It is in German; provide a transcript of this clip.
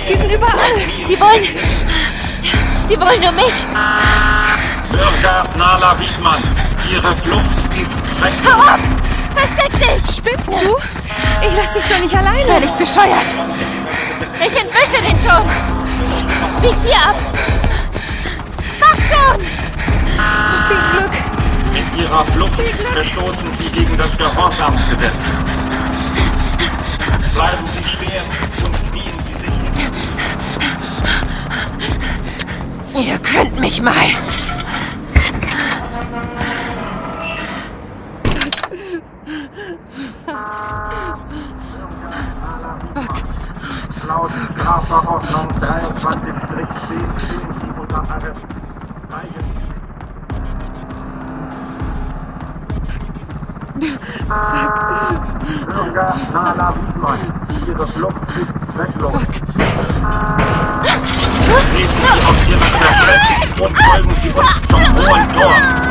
Die sind überall. Die wollen nur mich. Bürger Nala Wiedmann, Ihre Flucht ist weg. Hau ab! Versteck dich! Spinnst du? Ich lass dich doch nicht alleine. Sei nicht bescheuert. Ich entwische den schon. Bieg hier ab. Mach schon! Viel Glück. Mit Ihrer Flucht verstoßen Sie gegen das Gehorsamsgesetz. Bleiben Sie stehen und knien Sie sich hin. Ihr könnt mich mal. Laut Strafverordnung 23-10 stehen Sie unter Arrest. Bürger Nala Wiedmann, Ihre Flucht ist zwecklos. Treten Sie auf Ihre Kräfte und folgen Sie uns zum Hohen Tor.